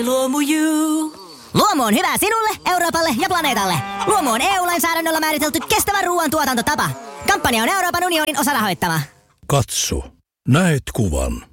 My Luomu You. Luomu on hyvä sinulle, Euroopalle ja planeetalle. Luomu on EU-lainsäädännöllä määritelty kestävä ruoantuotantotapa. Kampanja on Euroopan unionin osarahoittama. Katso, näet kuvan.